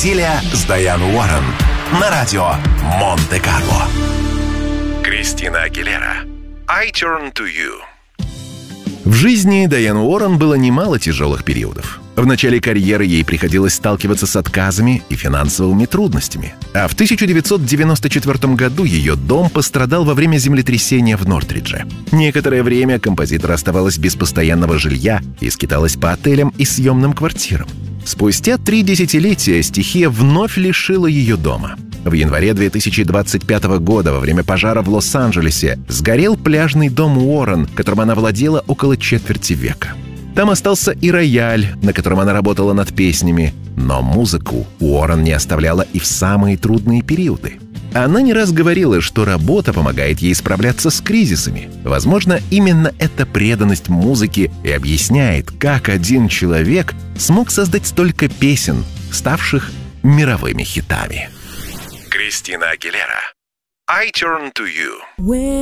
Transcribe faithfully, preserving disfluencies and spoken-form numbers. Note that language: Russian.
Неделя с Дайан Уоррен на радио Монте-Карло. Кристина Агилера. I Turn to You. В жизни Дайан Уоррен было немало тяжелых периодов. В начале карьеры ей приходилось сталкиваться с отказами и финансовыми трудностями. А в тысяча девятьсот девяносто четвёртом году ее дом пострадал во время землетрясения в Нортридже. Некоторое время композитор оставалась без постоянного жилья и скиталась по отелям и съемным квартирам. Спустя три десятилетия стихия вновь лишила ее дома. В январе две тысячи двадцать пятого года во время пожара в Лос-Анджелесе сгорел пляжный дом Уоррен, которым она владела около четверти века. Там остался и рояль, на котором она работала над песнями, но музыку Уоррен не оставляла и в самые трудные периоды. Она не раз говорила, что работа помогает ей справляться с кризисами. Возможно, именно эта преданность музыке и объясняет, как один человек смог создать столько песен, ставших мировыми хитами. Кристина Агилера. I Turn to You.